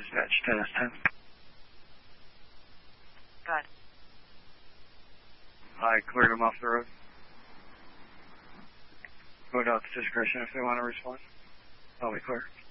dispatch, 10S10. Go ahead. I cleared them off the road. Go to discretion if they want to respond. I'll be clear.